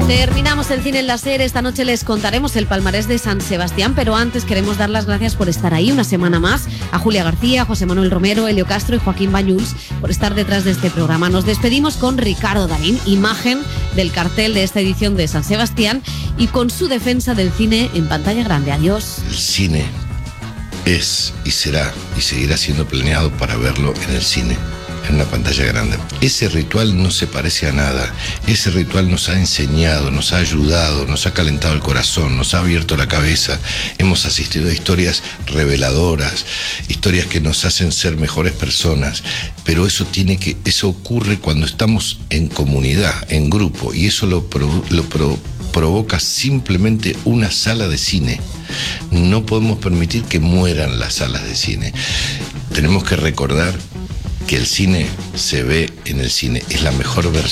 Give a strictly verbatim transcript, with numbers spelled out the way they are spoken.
Terminamos el cine en la SER. Esta noche les contaremos el palmarés de San Sebastián, pero antes queremos dar las gracias por estar ahí una semana más a Julia García, José Manuel Romero, Elio Castro y Joaquín Bañuls por estar detrás de este programa. Nos despedimos con Ricardo Darín, imagen del cartel de esta edición de San Sebastián y con su defensa del cine en pantalla grande. Adiós. El cine es y será y seguirá siendo planeado para verlo en el cine, en una pantalla grande. Ese ritual no se parece a nada. Ese ritual nos ha enseñado, nos ha ayudado, nos ha calentado el corazón, nos ha abierto la cabeza. Hemos asistido a historias reveladoras, historias que nos hacen ser mejores personas. Pero eso tiene que, eso ocurre cuando estamos en comunidad, en grupo, y eso lo, pro, lo pro, provoca simplemente una sala de cine. No podemos permitir que mueran las salas de cine. Tenemos que recordar que el cine se ve en el cine, es la mejor versión.